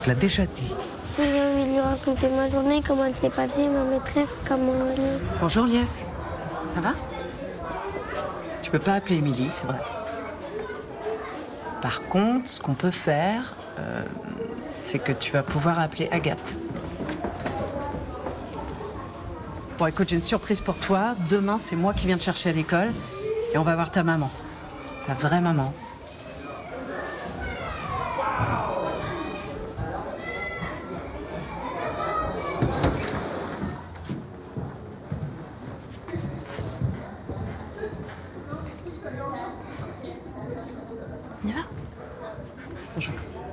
Je l'ai déjà dit. J'ai envie de lui raconter ma journée, comment elle s'est passée, ma maîtresse, comment elle est. Bonjour Lies. Ça va? Tu peux pas appeler Émilie, c'est vrai. Par contre, ce qu'on peut faire, c'est que tu vas pouvoir appeler Agathe. Bon, écoute, j'ai une surprise pour toi. Demain, c'est moi qui viens te chercher à l'école et on va voir ta maman. Ta vraie maman. On y va? Bonjour.